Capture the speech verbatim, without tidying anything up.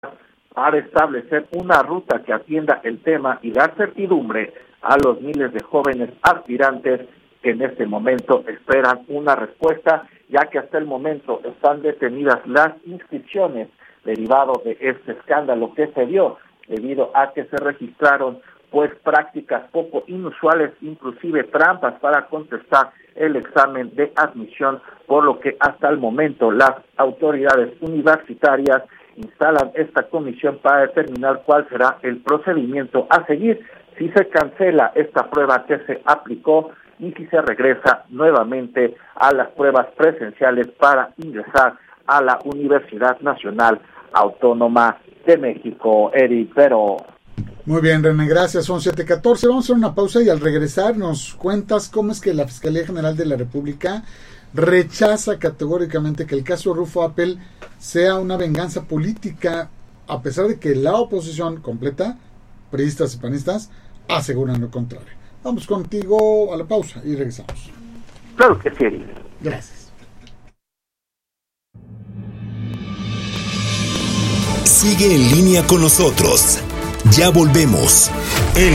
para establecer una ruta que atienda el tema y dar certidumbre a los miles de jóvenes aspirantes que en este momento esperan una respuesta, ya que hasta el momento están detenidas las inscripciones derivado de este escándalo que se dio, debido a que se registraron pues prácticas poco inusuales, inclusive trampas para contestar el examen de admisión, por lo que hasta el momento las autoridades universitarias instalan esta comisión para determinar cuál será el procedimiento a seguir, si se cancela esta prueba que se aplicó y si se regresa nuevamente a las pruebas presenciales para ingresar a la Universidad Nacional Autónoma de México. Eric, pero... Muy bien, René, gracias. Son siete catorce. Vamos a hacer una pausa y al regresar nos cuentas cómo es que la Fiscalía General de la República rechaza categóricamente que el caso Rufo Appel sea una venganza política, a pesar de que la oposición completa, priistas y panistas, aseguran lo contrario. Vamos contigo a la pausa y regresamos. Claro que sí. Gracias. Sigue en línea con nosotros. Ya volvemos. El